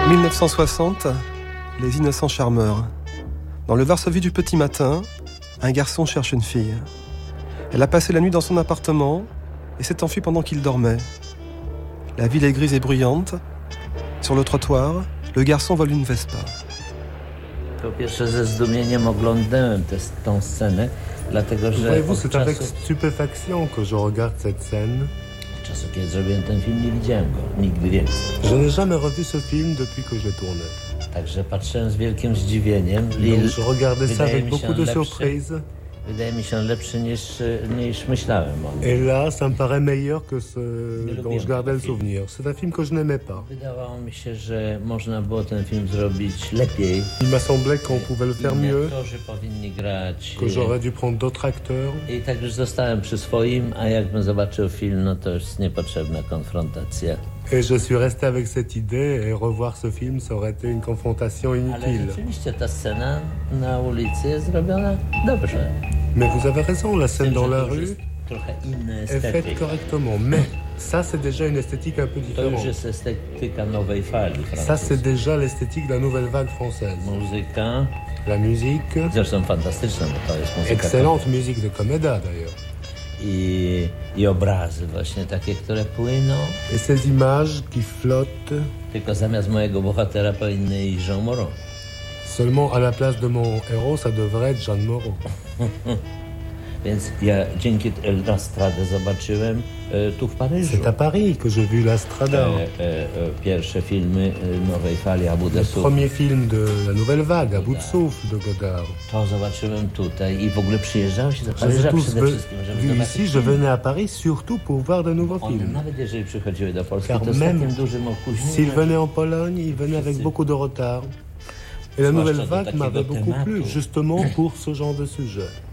1960, les innocents charmeurs. Dans le Varsovie du petit matin, un garçon cherche une fille. Elle a passé la nuit dans son appartement et s'est enfuie pendant qu'il dormait. La ville est grise et bruyante. Sur le trottoir, le garçon vole une Vespa. Po pierwsze ze zdumieniem oglądałem tę scenę, dlatego że Voyez-vous, c'est avec stupéfaction que je regarde cette scène. od czasu, kiedy zrobiłem ten film, nie widziałem go nigdy więcej. Je n'ai jamais revu ce film depuis que je l'ai tourné. Także patrzyłem z wielkim zdziwieniem. Donc je regardais ça avec beaucoup de surprise. Wydaje mi się lepszy niż myślałem o nim. Et là, ça me paraît meilleur que ce dont je gardais le souvenir. C'est un film que je n'aimais pas. Wydawało mi się, że można było ten film zrobić lepiej. Il m'a semblé qu'on pouvait le faire mieux, Aktorzy powinni grać. que j'aurais dû prendre d'autres acteurs. I tak już zostałem przy swoim, a jakbym zobaczył film, no to już jest niepotrzebna konfrontacja. Et je suis resté avec cette idée et revoir ce film, ça aurait été une confrontation Ale inutile. rzeczywiście ta scena na ulicy jest zrobiona dobrze. Mais vous avez raison, la scène dans la rue Trochę inny est faite estetyk. correctement. Mais ça, c'est déjà une esthétique un peu To już différente. jest estetyka nowej fali Ça, c'est francuskiej. déjà l'esthétique de la nouvelle vague française. Muzyka, La musique, zresztą fantastyczna, bo to jest muzyka. excellente musique de Comeda d'ailleurs. I obrazy właśnie takie, które płyną. Et ces images qui flottent, Tylko zamiast mojego bohatera powinny iść Jean Moreau. seulement à la place de mon héros, ça devrait être Jeanne Moreau. Więc ja dzięki La Stradę zobaczyłem tu w Paryżu. C'est à Paris que j'ai vu La Strada. Pierwsze filmy nowej fali Abu Le Dassouf. premier film de la nouvelle vague, à bout de souffle, de Godard. To zobaczyłem tutaj i w ogóle przyjeżdżałem się do Je les Paryża ai tous przede wszystkim, żeby vus zobaczyć ici. Je venais à Paris surtout pour voir de nouveaux One, films. nawet jeżeli przychodziły do Polski, Car to z même takim dużym opóźnieniem. S'ils venaient en Pologne, ils venaient avec beaucoup de retard. Et la nouvelle vague m'avait beaucoup plu, justement pour ce genre de sujet.